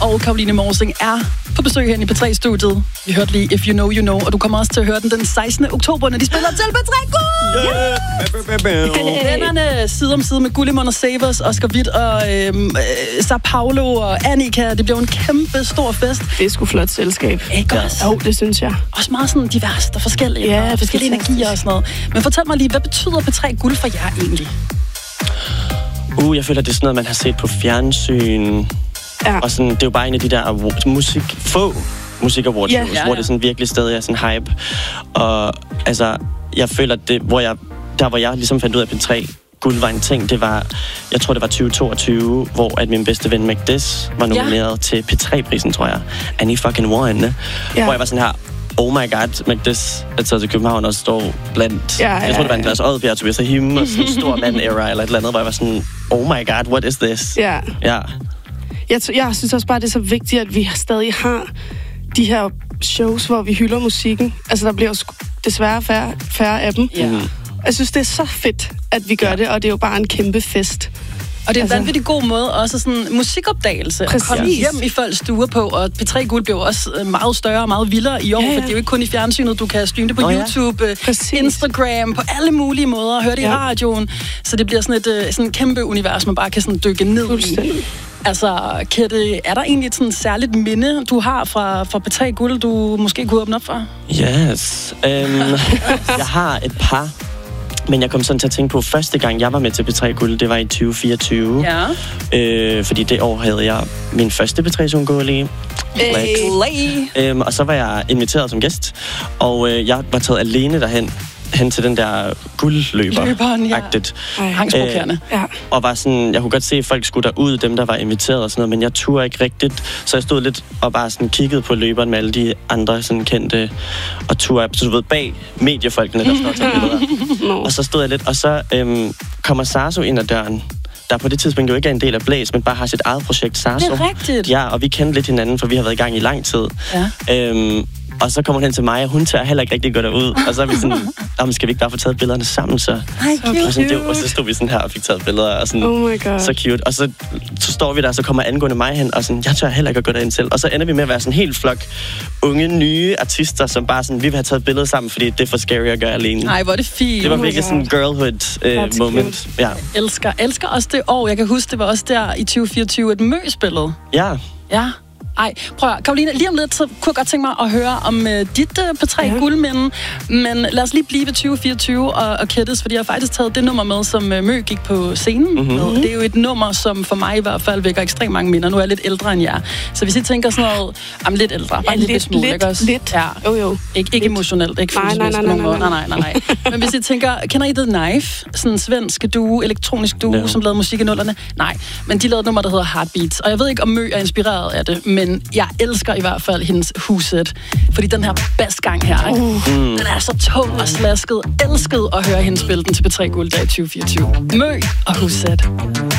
og Caroline Morsing er på besøg her i P3-studiet. Vi hørte lige If You Know, You Know, og du kommer også til at høre den 16. oktober, når de spiller til P3 Guld! Yeah! Vennerne side om side med Gullimund og Savers, Oscar Witt og Sao Paulo og Annika. Det bliver en kæmpe stor fest. Det er sgu flot selskab. Ikke også? Jo, det synes jeg. Også meget sådan diverst og forskellige, ja, og forskellige energier og sådan noget. Men fortæl mig lige, hvad betyder P3 Guld for jer egentlig? Jeg føler, det er sådan noget, man har set på fjernsyn. Ja. Og sådan, det er jo bare en af de der musik awards, hvor det sådan virkelig stadig er sådan hype. Og altså, jeg føler, det, hvor jeg ligesom fandt ud af, at P3 Guld var en ting, det var, jeg tror det var 2022, hvor at min bedste ven McDiss var nomineret til P3-prisen, tror jeg. And he fucking won. Hvor jeg var sådan her, oh my god, McDiss er taget til København og står blandt, jeg tror det var en Andreas Odbjerg, Tobias Rahim og sådan en stor mand-era eller et eller andet, hvor jeg var sådan, oh my god, what is this? Ja. Jeg synes også bare, det er så vigtigt, at vi stadig har de her shows, hvor vi hylder musikken. Altså, der bliver jo desværre færre af dem. Ja. Jeg synes, det er så fedt, at vi gør det, og det er jo bare en kæmpe fest. Og det er en vanvittig god måde, også sådan musikopdagelse. At komme hjem i folks stuer på, og P3 Guld bliver også meget større og meget vildere i år, for det er jo ikke kun i fjernsynet, du kan streame det på YouTube, Instagram, på alle mulige måder, høre det i radioen. Så det bliver sådan et kæmpe univers, man bare kan sådan dykke ned i. Altså, Kette, er der egentlig et sådan særligt minde, du har fra P3 Guld, du måske kunne åbne op for? Yes. Jeg har et par. Men jeg kom sådan til at tænke på, første gang jeg var med til P3 Guld, det var i 2024. Ja. Fordi det år havde jeg min første P3-sungårlige. Og så var jeg inviteret som gæst, og jeg var taget alene derhen til den der guldløber-agtigt. Angstprovokerende. Og var sådan, jeg kunne godt se, at folk skulle derud, dem der var inviteret og sådan noget, men jeg turde ikke rigtigt. Så jeg stod lidt og bare sådan kiggede på løberen med alle de andre sådan kendte, og turde, så du ved, bag mediefolkene, der står og tager billeder. Og så stod jeg lidt, og så kommer Sarso ind ad døren, der på det tidspunkt jo ikke er en del af Blæs, men bare har sit eget projekt, Sarso. Det er rigtigt. Ja, og vi kendte lidt hinanden, for vi har været i gang i lang tid. Ja. Og så kommer hun hen til mig, og hun tør heller ikke rigtig gå derud. Og så er vi sådan, skal vi ikke bare få taget billederne sammen, så? Og så stod vi sådan her og fik taget billeder, og sådan, oh my God. Så cute. Og så står vi der, og så kommer angående mig hen, og sådan, jeg tør heller ikke at gå derind selv. Og så ender vi med at være sådan en helt flok unge, nye artister, som bare sådan, vi vil have taget billeder sammen, fordi det er for scary at gøre alene. Nej, hvor er det fint. Det var virkelig sådan en girlhood moment. Ja. Elsker også det år. Jeg kan huske, det var også der i 2024, et Mø spillede. Ja. Ja. Ej, prøv at, Caroline, lige om lidt, så kunne jeg godt tænke mig at høre om dit P3 guldminde. Men lad os lige blive ved 2024 og Kettes, fordi jeg har faktisk taget det nummer med, som Mø gik på scenen med. Det er jo et nummer, som for mig i hvert fald vækker ekstremt mange minder. Nu er jeg lidt ældre end jer. Så hvis I tænker sådan noget, lidt ældre, bare lidt smule, ikke også? Lidt. Ja. Jo. Ikke emotionelt, ikke følelsesmæssigt på nogen måde. Nej. Men hvis I tænker, kender I The Knife? Sådan en svensk duo, elektronisk duo, som lavede musik i nullerne? Nej, men de lavede et nummer, der hedder Heartbeats. Og jeg ved ikke, om Mø er inspireret af det, men jeg elsker i hvert fald hendes Huset. Fordi den her basgang her, den er så tung og slasket. Elskede at høre hende spille den til P3 Guld dag 2024. Mø og Huset.